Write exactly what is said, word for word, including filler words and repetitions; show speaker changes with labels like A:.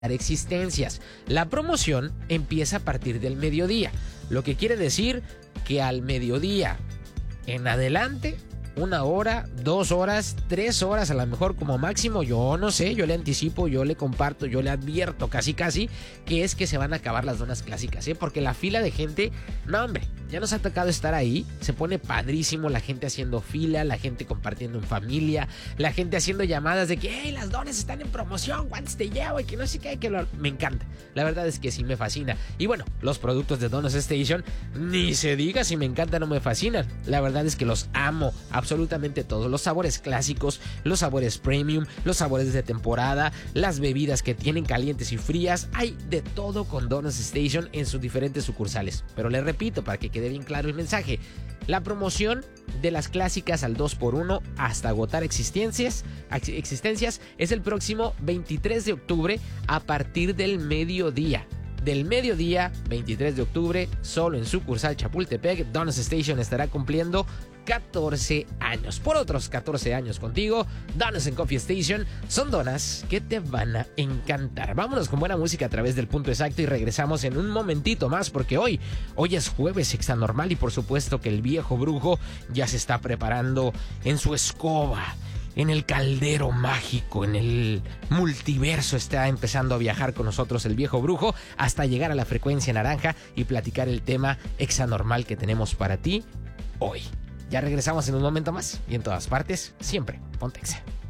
A: existencias. La promoción empieza a partir del mediodía, lo que quiere decir que al mediodía en adelante, una hora, dos horas, tres horas a lo mejor como máximo, yo no sé, yo le anticipo, yo le comparto, yo le advierto casi casi que es que se van a acabar las donas clásicas, ¿eh? Porque la fila de gente, no hombre, ya nos ha tocado estar ahí, se pone padrísimo, la gente haciendo fila, la gente compartiendo en familia, la gente haciendo llamadas de que, hey, las donas están en promoción, ¿cuántas te llevo? Y que no sé qué, que lo... me encanta, la verdad es que sí me fascina. Y bueno, los productos de Donuts Station, ni se diga si me encantan o me fascinan, la verdad es que los amo, absolutamente todos, los sabores clásicos, los sabores premium, los sabores de temporada, las bebidas que tienen calientes y frías, hay de todo con Donuts Station en sus diferentes sucursales. Pero les repito, para que quede bien claro el mensaje, la promoción de las clásicas al dos por uno hasta agotar existencias, existencias es el próximo veintitrés de octubre a partir del mediodía. Del mediodía, veintitrés de octubre, solo en sucursal Chapultepec, Donuts Station estará cumpliendo catorce años. Por otros catorce años contigo, Donuts and Coffee Station son donas que te van a encantar. Vámonos con buena música a través del punto exacto y regresamos en un momentito más porque hoy, hoy es jueves extranormal y por supuesto que el viejo brujo ya se está preparando en su escoba. En el caldero mágico, en el multiverso está empezando a viajar con nosotros el viejo brujo hasta llegar a la frecuencia naranja y platicar el tema exanormal que tenemos para ti hoy. Ya regresamos en un momento más y en todas partes, siempre, ponte Exa.